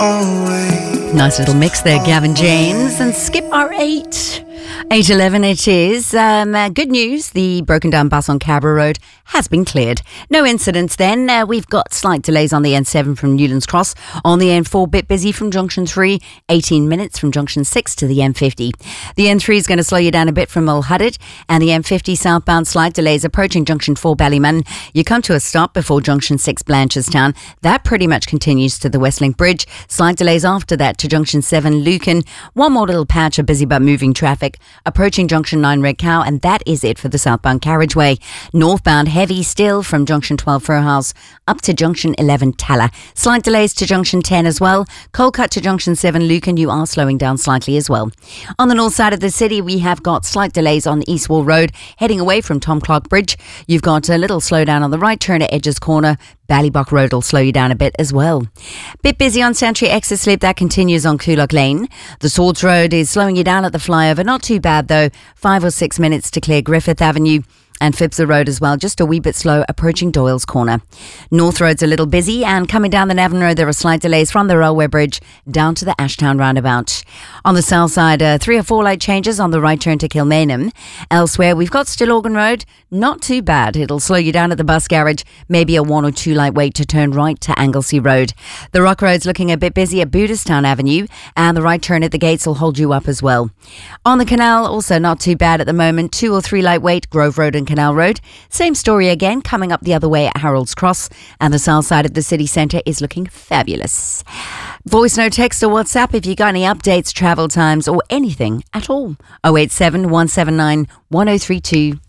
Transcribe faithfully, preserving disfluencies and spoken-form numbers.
away. Nice little mix there, Gavin James and Skip R eight. eight eleven it is. Um, uh, good news, the broken down bus on Cabra Road has been cleared. No incidents then. Uh, we've got slight delays on the N seven from Newlands Cross. On the N four, bit busy from Junction three. eighteen minutes from Junction six to the M fifty. The N three is going to slow you down a bit from Mulhudded. And the M fifty southbound slight delays approaching Junction four Ballymun. You come to a stop before Junction six Blanchardstown. That pretty much continues to the Westlink Bridge. Slight delays after that to Junction seven Lucan. One more little patch of busy but moving traffic approaching Junction nine Red Cow, and that is it for the southbound carriageway. Northbound heavy still from Junction twelve Furhouse up to Junction eleven Talla. Slight delays to Junction ten as well. Cold cut to Junction seven Lucan, you are slowing down slightly as well. On the north side of the city, we have got slight delays on East Wall Road heading away from Tom Clark Bridge. You've got a little slowdown on the right turn at Edges Corner. Ballybuck Road will slow you down a bit as well. Bit busy on Santry Exit Slip, that continues on Coolock Lane. The Swords Road is slowing you down at the flyover, not too bad though, five or six minutes to clear Griffith Avenue. And Phipps Road as well, just a wee bit slow approaching Doyle's Corner. North Road's a little busy, and coming down the Navan Road there are slight delays from the Railway Bridge down to the Ashtown roundabout. On the south side, uh, three or four light changes on the right turn to Kilmainham. Elsewhere, we've got Stillorgan Road, not too bad. It'll slow you down at the bus garage, maybe a one or two light wait to turn right to Anglesey Road. The Rock Road's looking a bit busy at Budastown Avenue, and the right turn at the gates will hold you up as well. On the canal, also not too bad at the moment, two or three light wait, Grove Road and Canal Road. Same story again, coming up the other way at Harold's Cross, and the south side of the city centre is looking fabulous. Voice note, text or WhatsApp if you got any updates, travel times or anything at all. oh eight seven, one seven nine, one oh three two.